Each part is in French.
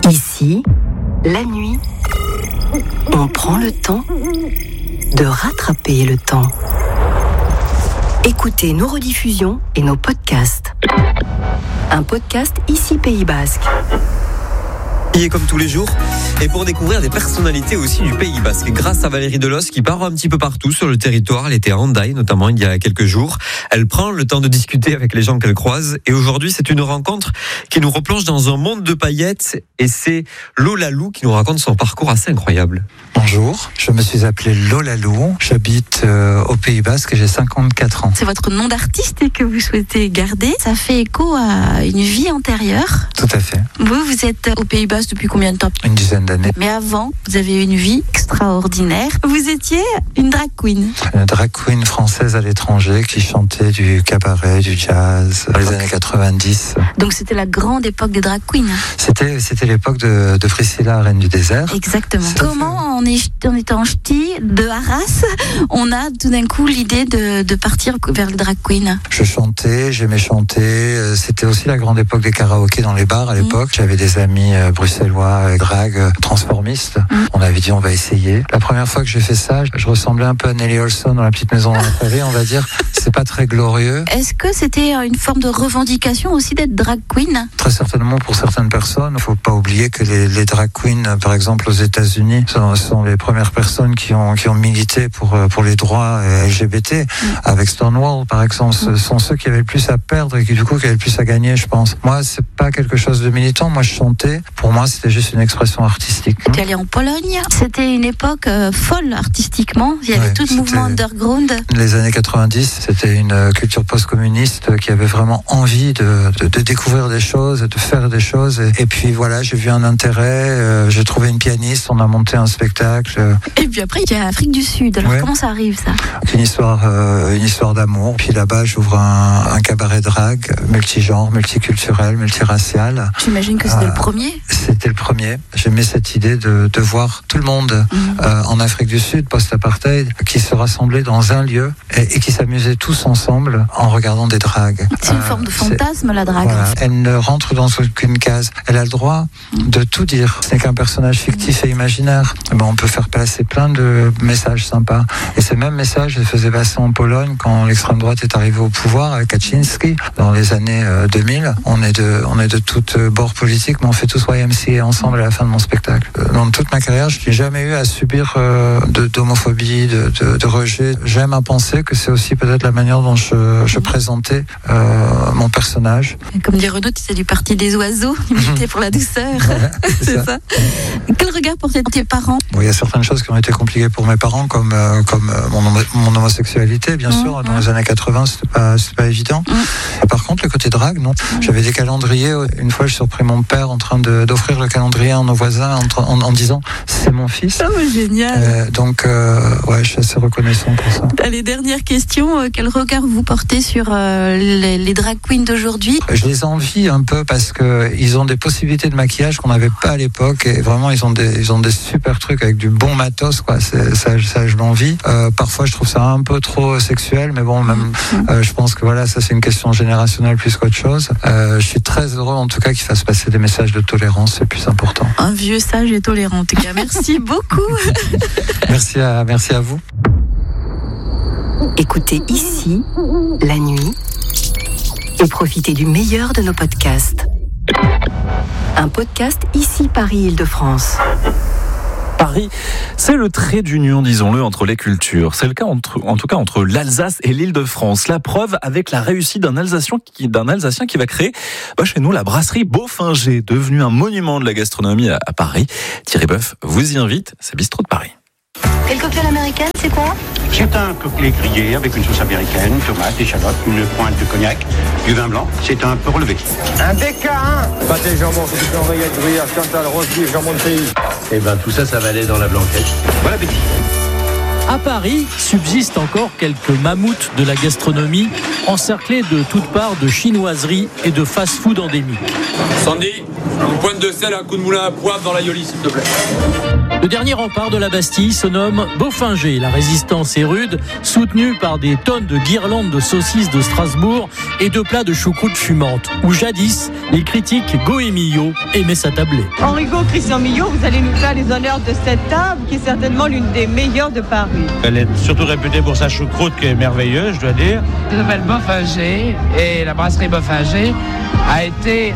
Ici, la nuit, on prend le temps de rattraper le temps. Écoutez nos rediffusions et nos podcasts. Un podcast Ici Pays Basque. Et comme tous les jours, et pour découvrir des personnalités aussi du Pays Basque, grâce à Valérie Delos qui part un petit peu partout sur le territoire. Elle était à Hendaye notamment il y a quelques jours. Elle prend le temps de discuter avec les gens qu'elle croise, et aujourd'hui c'est une rencontre qui nous replonge dans un monde de paillettes, et c'est Lola Lou qui nous raconte son parcours assez incroyable. Bonjour, je me suis appelé Lola Lou, j'habite au Pays Basque et j'ai 54 ans. C'est votre nom d'artiste que vous souhaitez garder. Ça fait écho à une vie antérieure. Tout à fait. Vous êtes au Pays Basque depuis combien de temps ? Une dizaine d'années. Mais avant, vous avez eu une vie extraordinaire. Vous étiez une drag queen. Une drag queen française à l'étranger qui chantait du cabaret, du jazz dans les années 90. Donc c'était la grande époque des drag queens. C'était l'époque de Priscilla, reine du désert. Exactement. Comment en étant ch'ti de Arras, on a tout d'un coup l'idée de partir vers le drag queen ? Je chantais, j'aimais chanter. C'était aussi la grande époque des karaokés dans les bars à l'époque. J'avais des amis bruxellois, drag, transformistes. On avait dit on va essayer. La première fois que j'ai fait ça, je ressemblais un peu à Nelly Olson dans La Petite Maison dans la Prairie, on va dire. C'est pas très glorieux. Est-ce que c'était une forme de revendication aussi d'être drag queen ? Très certainement pour certaines personnes. Il faut pas oublier que les drag queens, par exemple aux États-Unis, sont les premières personnes qui ont milité pour les droits LGBT. Avec Stonewall, par exemple, ce sont ceux qui avaient le plus à perdre et qui du coup qui avaient le plus à gagner, je pense. Moi, c'est pas quelque chose de militant. Moi, je chantais. Pour moi, c'était juste une expression artistique. Tu es allé en Pologne. C'était une époque folle artistiquement. Il y avait tout le mouvement underground. Les années 90, c'était une culture post-communiste qui avait vraiment envie de découvrir des choses, de faire des choses. Et puis voilà, j'ai vu un intérêt. J'ai trouvé une pianiste. On a monté un spectacle. Et puis après, il y a l'Afrique du Sud. Alors comment ça arrive ça ? Une histoire d'amour. Puis là-bas, j'ouvre un cabaret drag multigenre, multiculturel, multiracial. J'imagine que c'était le premier. C'était le premier. J'aimais cette idée de voir tout le monde en Afrique du Sud, post-apartheid, qui se rassemblaient dans un lieu et qui s'amusaient tous ensemble en regardant des dragues. C'est une forme de fantasme, la drague. Voilà. Elle ne rentre dans aucune case. Elle a le droit de tout dire. Ce n'est qu'un personnage fictif et imaginaire. On peut faire passer plein de messages sympas. Et ces mêmes messages, elle faisait passer en Pologne quand l'extrême droite est arrivée au pouvoir avec Kaczynski dans les années 2000. On est de toutes bords politiques, mais on fait tous YMCA ensemble à la fin de mon spectacle. Dans toute ma carrière, je n'ai jamais eu à subir d'homophobie, de rejet. J'aime à penser que c'est aussi peut-être la manière dont je présentais mon personnage. Comme dit Renaud, tu sais du parti des oiseaux, imité pour la douceur. C'est ça. Quel regard portaient tes parents ? Bon, il y a certaines choses qui ont été compliquées pour mes parents, comme mon homosexualité, bien sûr. Dans les années 80, c'était pas évident. Par contre, le côté drague, non. J'avais des calendriers. Une fois, j'ai surpris mon père en train d'offrir le calendrier à nos voisins en disant c'est mon fils. Oh, génial. Donc, je suis assez reconnaissant pour ça. Allez, dernière question. Quel regard vous portez sur les drag queens d'aujourd'hui ? Je les envie un peu parce que ils ont des possibilités de maquillage qu'on n'avait pas à l'époque, et vraiment ils ont des super trucs avec du bon matos, quoi. Ça je l'envie. Parfois je trouve ça un peu trop sexuel, mais bon, même je pense que voilà, ça c'est une question générationnelle plus qu'autre chose. Je suis très heureux en tout cas qu'ils fassent passer des messages de tolérance, c'est le plus important. Un vieux sage et tolérant en tout cas. Merci beaucoup. Merci à vous. Écoutez Ici, la nuit, et profitez du meilleur de nos podcasts. Un podcast Ici Paris-Île-de-France. Paris, c'est le trait d'union, disons-le, entre les cultures. C'est le cas en tout cas entre l'Alsace et l'Île-de-France. La preuve avec la réussite d'un Alsacien qui va créer chez nous la brasserie Beaufinger, devenue un monument de la gastronomie à Paris. Thierry Boeuf vous y invite, c'est Bistrot de Paris. Quel cocktail américain, c'est quoi ? C'est un cocktail grillé avec une sauce américaine, tomates, échalotes, une pointe de cognac, du vin blanc. C'est un peu relevé. Un DK1 pâté jambon, c'est du oreillette, gruyère, Chantal, rose beef, jambon de pays. Et tout ça, ça va aller dans la blanquette. Bon appétit. À Paris, subsistent encore quelques mammouths de la gastronomie, encerclés de toutes parts de chinoiseries et de fast-food endémiques. Sandy, une pointe de sel, un coup de moulin à poivre dans l'aïoli, s'il te plaît. Le dernier rempart de la Bastille se nomme Bofinger. La résistance est rude, soutenue par des tonnes de guirlandes de saucisses de Strasbourg et de plats de choucroute fumante, où jadis, les critiques Go et Millot aimaient s'attabler. Enrico, Christian Millot, vous allez nous faire les honneurs de cette table qui est certainement l'une des meilleures de Paris. Elle est surtout réputée pour sa choucroute qui est merveilleuse, je dois dire. Ça s'appelle Bofinger et la brasserie Bofinger a été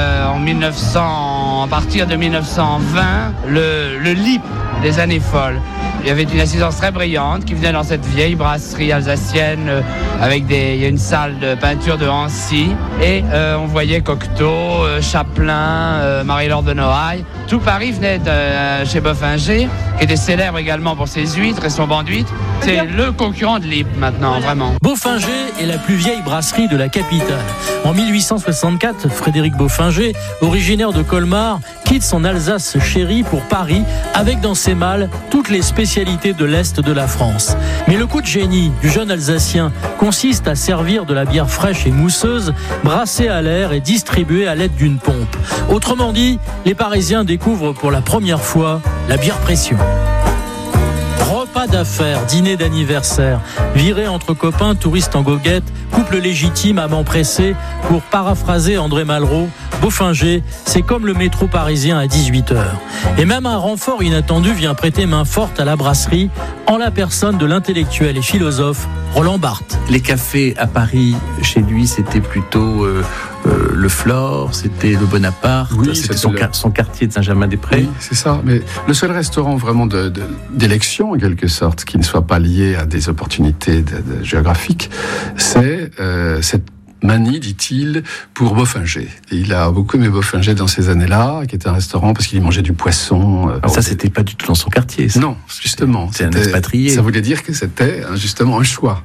à partir de 1920 le LIP des années folles. Il y avait une assistance très brillante qui venait dans cette vieille brasserie alsacienne il y a une salle de peinture de Hancy et on voyait Cocteau, Chaplin, Marie-Laure de Noailles. Tout Paris venait de chez Bofinger, qui était célèbre également pour ses huîtres et son banc d'huîtres. C'est le concurrent de Lippe maintenant, vraiment. Bofinger est la plus vieille brasserie de la capitale. En 1864, Frédéric Bofinger, originaire de Colmar, quitte son Alsace chérie pour Paris avec dans ses malles toutes les spécialités de l'Est de la France. Mais le coup de génie du jeune Alsacien consiste à servir de la bière fraîche et mousseuse, brassée à l'air et distribuée à l'aide d'une pompe. Autrement dit, les Parisiens découvrent pour la première fois la bière pression. Repas d'affaires, dîner d'anniversaire, virée entre copains, touristes en goguette, couple légitime, amant pressé, pour paraphraser André Malraux, Bofinger, c'est comme le métro parisien à 18h. Et même un renfort inattendu vient prêter main forte à la brasserie, en la personne de l'intellectuel et philosophe Roland Barthes. Les cafés à Paris, chez lui, c'était plutôt le Flore, c'était le Bonaparte, oui, c'était son quartier de Saint-Germain-des-Prés. Oui, c'est ça. Mais le seul restaurant vraiment d'élection, en quelque sorte, qui ne soit pas lié à des opportunités géographiques, c'est cette manie, dit-il, pour Bofinger. Et il a beaucoup aimé Bofinger dans ces années-là, qui était un restaurant parce qu'il y mangeait du poisson. Ça, c'était pas du tout dans son quartier. Ça. Non, justement. C'est un expatrié. Ça voulait dire que c'était justement un choix.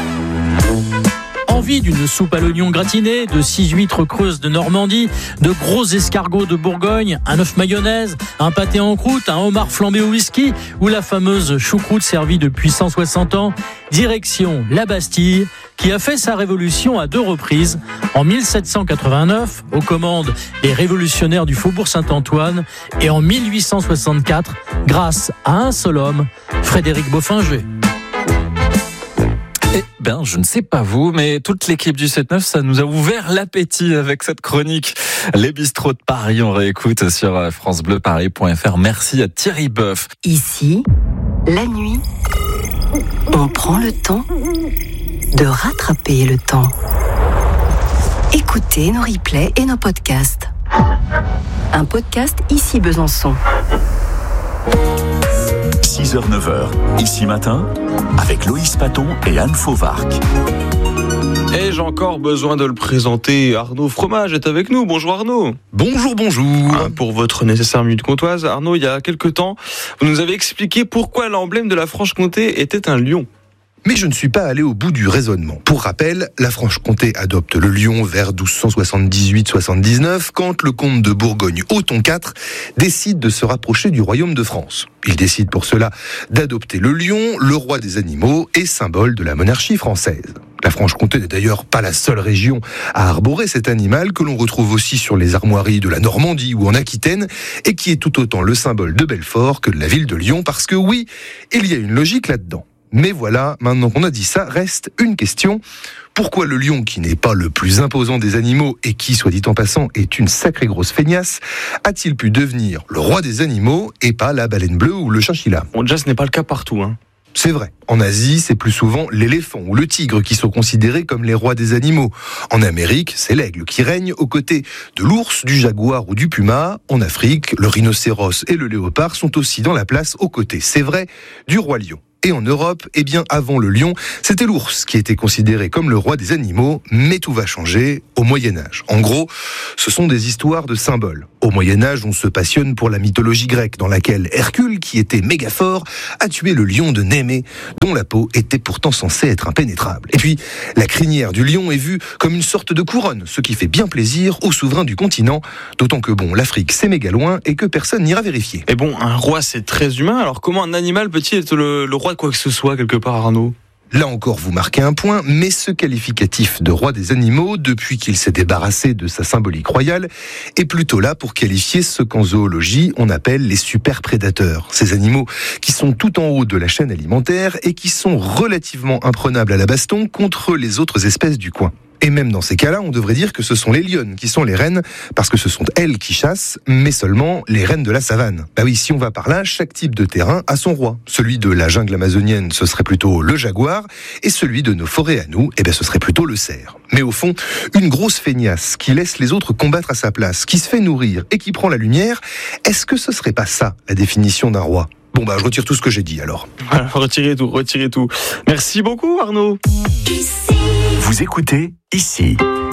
Envie d'une soupe à l'oignon gratinée, de 6 huîtres creuses de Normandie, de gros escargots de Bourgogne, un œuf mayonnaise, un pâté en croûte, un homard flambé au whisky ou la fameuse choucroute servie depuis 160 ans. Direction la Bastille, qui a fait sa révolution à 2 reprises. En 1789, aux commandes des révolutionnaires du Faubourg Saint-Antoine, et en 1864, grâce à un seul homme, Frédéric Bofinger. Eh ben, je ne sais pas vous, mais toute l'équipe du 7-9, ça nous a ouvert l'appétit avec cette chronique. Les bistrots de Paris, on réécoute sur francebleuparis.fr. Merci à Thierry Boeuf. Ici, la nuit, on prend le temps de rattraper le temps. Écoutez nos replays et nos podcasts. Un podcast Ici Besançon. 6h, 9h, Ici Matin, avec Loïs Paton et Anne Fauvarc. Ai-je encore besoin de le présenter? Arnaud Fromage est avec nous. Bonjour Arnaud. Bonjour. Pour votre nécessaire minute comtoise, Arnaud, il y a quelques temps, vous nous avez expliqué pourquoi l'emblème de la Franche-Comté était un lion. Mais je ne suis pas allé au bout du raisonnement. Pour rappel, la Franche-Comté adopte le lion vers 1278-79, quand le comte de Bourgogne, Othon IV, décide de se rapprocher du royaume de France. Il décide pour cela d'adopter le lion, le roi des animaux et symbole de la monarchie française. La Franche-Comté n'est d'ailleurs pas la seule région à arborer cet animal, que l'on retrouve aussi sur les armoiries de la Normandie ou en Aquitaine, et qui est tout autant le symbole de Belfort que de la ville de Lyon, parce que oui, il y a une logique là-dedans. Mais voilà, maintenant qu'on a dit ça, reste une question. Pourquoi le lion, qui n'est pas le plus imposant des animaux et qui, soit dit en passant, est une sacrée grosse feignasse, a-t-il pu devenir le roi des animaux et pas la baleine bleue ou le chinchilla? Bon, déjà, ce n'est pas le cas partout, hein. C'est vrai. En Asie, c'est plus souvent l'éléphant ou le tigre qui sont considérés comme les rois des animaux. En Amérique, c'est l'aigle qui règne aux côtés de l'ours, du jaguar ou du puma. En Afrique, le rhinocéros et le léopard sont aussi dans la place aux côtés, c'est vrai, du roi lion. Et en Europe, eh bien, avant le lion, c'était l'ours qui était considéré comme le roi des animaux, mais tout va changer au Moyen-Âge. En gros, ce sont des histoires de symboles. Au Moyen-Âge, on se passionne pour la mythologie grecque, dans laquelle Hercule, qui était méga fort, a tué le lion de Némée, dont la peau était pourtant censée être impénétrable. Et puis, la crinière du lion est vue comme une sorte de couronne, ce qui fait bien plaisir aux souverains du continent, d'autant que bon, l'Afrique c'est méga loin et que personne n'ira vérifier. Et bon, un roi c'est très humain, alors comment un animal peut-il être le roi de quoi que ce soit quelque part, Arnaud? Là encore, vous marquez un point, mais ce qualificatif de roi des animaux, depuis qu'il s'est débarrassé de sa symbolique royale, est plutôt là pour qualifier ce qu'en zoologie on appelle les superprédateurs. Ces animaux qui sont tout en haut de la chaîne alimentaire et qui sont relativement imprenables à la baston contre les autres espèces du coin. Et même dans ces cas-là, on devrait dire que ce sont les lionnes qui sont les reines, parce que ce sont elles qui chassent, mais seulement les reines de la savane. Bah oui, si on va par là, chaque type de terrain a son roi. Celui de la jungle amazonienne, ce serait plutôt le jaguar, et celui de nos forêts à nous, ce serait plutôt le cerf. Mais au fond, une grosse feignasse qui laisse les autres combattre à sa place, qui se fait nourrir et qui prend la lumière, est-ce que ce serait pas ça, la définition d'un roi ? Bon je retire tout ce que j'ai dit alors. Voilà, retirez tout. Merci beaucoup Arnaud. Vous écoutez Ici.